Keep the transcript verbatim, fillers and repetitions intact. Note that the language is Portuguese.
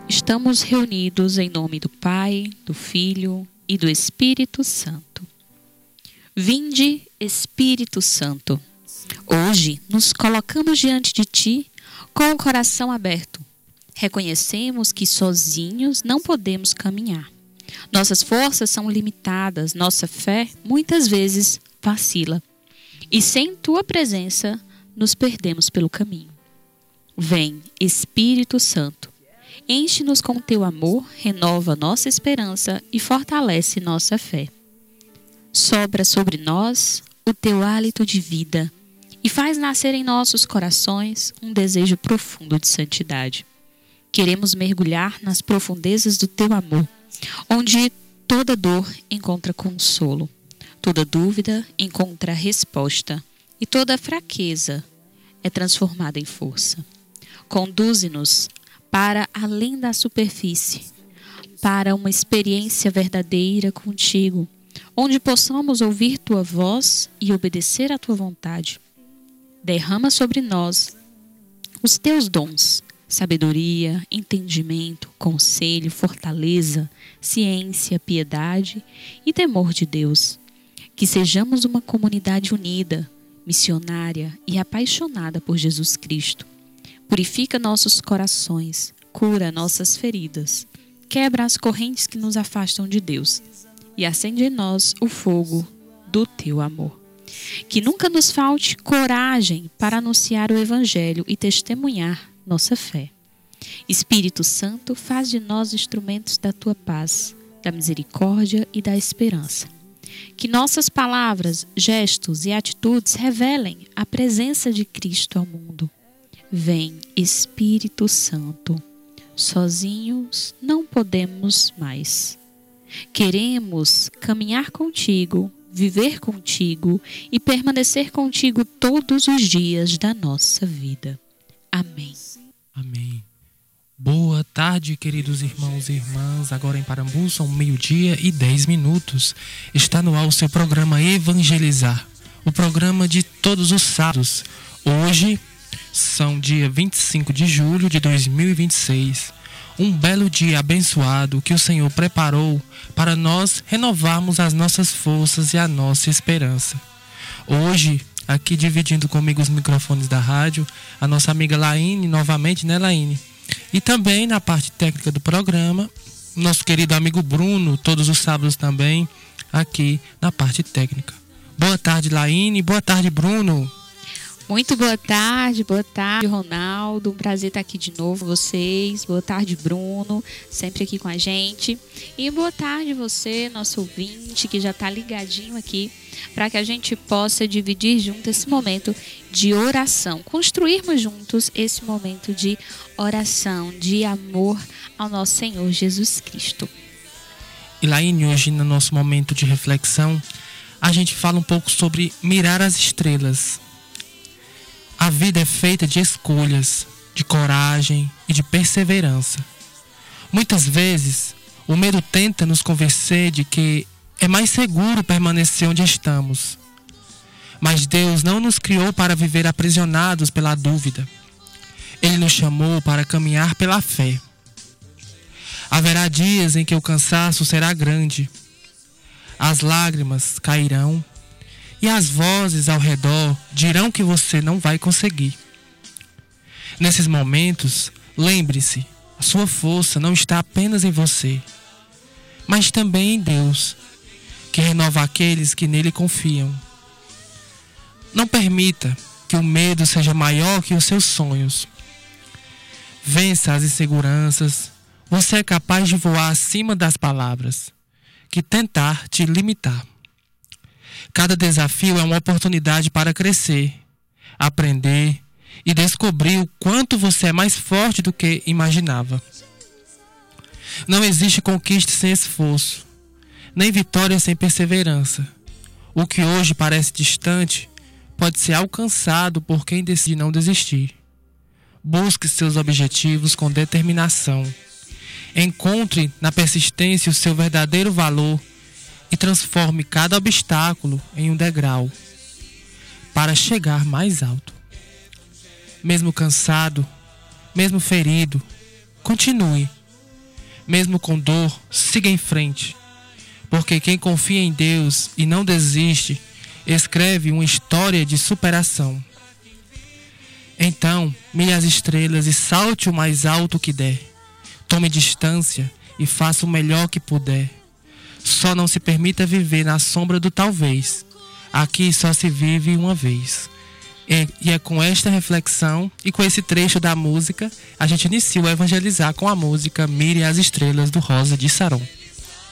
estamos reunidos em nome do Pai, do Filho e do Espírito Santo. Vinde, Espírito Santo. Hoje nos colocamos diante de Ti com o coração aberto. Reconhecemos que sozinhos não podemos caminhar. Nossas forças são limitadas, nossa fé muitas vezes vacila. E sem Tua presença, nos perdemos pelo caminho. Vem, Espírito Santo. Enche-nos com Teu amor, renova nossa esperança e fortalece nossa fé. Sopra sobre nós o Teu hálito de vida e faz nascer em nossos corações um desejo profundo de santidade. Queremos mergulhar nas profundezas do Teu amor, onde toda dor encontra consolo, toda dúvida encontra resposta e toda fraqueza é transformada em força. Conduze-nos para além da superfície, para uma experiência verdadeira contigo, onde possamos ouvir Tua voz e obedecer à Tua vontade. Derrama sobre nós os Teus dons, sabedoria, entendimento, conselho, fortaleza, ciência, piedade e temor de Deus. Que sejamos uma comunidade unida, missionária e apaixonada por Jesus Cristo. Purifica nossos corações, cura nossas feridas, quebra as correntes que nos afastam de Deus e acende em nós o fogo do Teu amor. Que nunca nos falte coragem para anunciar o Evangelho e testemunhar nossa fé. Espírito Santo, faz de nós instrumentos da Tua paz, da misericórdia e da esperança. Que nossas palavras, gestos e atitudes revelem a presença de Cristo ao mundo. Vem, Espírito Santo. Sozinhos não podemos mais. Queremos caminhar contigo, viver contigo e permanecer contigo todos os dias da nossa vida. Amém. Amém. Boa tarde, queridos irmãos e irmãs. Agora em Parambu são meio-dia e dez minutos. Está no ar o seu programa Evangelizar, o programa de todos os sábados. Hoje são dia vinte e cinco de julho de dois mil e vinte e seis. Um belo dia abençoado que o Senhor preparou para nós renovarmos as nossas forças e a nossa esperança. Hoje, aqui dividindo comigo os microfones da rádio, a nossa amiga Laine, novamente, né, Laine? E também na parte técnica do programa, nosso querido amigo Bruno, todos os sábados também, aqui na parte técnica. Boa tarde, Laine. Boa tarde, Bruno. Muito boa tarde, boa tarde, Ronaldo. Um prazer estar aqui de novo com vocês. Boa tarde, Bruno, sempre aqui com a gente. E boa tarde você, nosso ouvinte, que já está ligadinho aqui, para que a gente possa dividir junto esse momento de oração. Construirmos juntos esse momento de oração, de amor ao nosso Senhor Jesus Cristo. E Laine, hoje no nosso momento de reflexão, a gente fala um pouco sobre mirar as estrelas. A vida é feita de escolhas, de coragem e de perseverança. Muitas vezes, o medo tenta nos convencer de que é mais seguro permanecer onde estamos. Mas Deus não nos criou para viver aprisionados pela dúvida. Ele nos chamou para caminhar pela fé. Haverá dias em que o cansaço será grande, as lágrimas cairão, e as vozes ao redor dirão que você não vai conseguir. Nesses momentos, lembre-se, a sua força não está apenas em você, mas também em Deus, que renova aqueles que nele confiam. Não permita que o medo seja maior que os seus sonhos. Vença as inseguranças. Você é capaz de voar acima das palavras que tentar te limitar. Cada desafio é uma oportunidade para crescer, aprender e descobrir o quanto você é mais forte do que imaginava. Não existe conquista sem esforço, nem vitória sem perseverança. O que hoje parece distante pode ser alcançado por quem decide não desistir. Busque seus objetivos com determinação. Encontre na persistência o seu verdadeiro valor e transforme cada obstáculo em um degrau para chegar mais alto. Mesmo cansado, mesmo ferido, continue, Mesmo com dor, siga em frente. Porque quem confia em Deus e não desiste, escreve uma história de superação. Então, mire as estrelas e salte o mais alto que der. Tome distância e faça o melhor que puder. Só não se permita viver na sombra do talvez. Aqui só se vive uma vez. E é com esta reflexão e com esse trecho da música, a gente inicia o Evangelizar com a música Mire as Estrelas, do Rosa de Saron.